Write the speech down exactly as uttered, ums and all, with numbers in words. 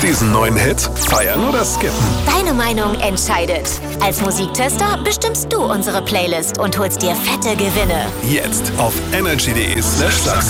Diesen neuen Hit feiern oder skippen? Deine Meinung entscheidet. Als Musiktester bestimmst du unsere Playlist und holst dir fette Gewinne. Jetzt auf energy punkt de slash Sachsen.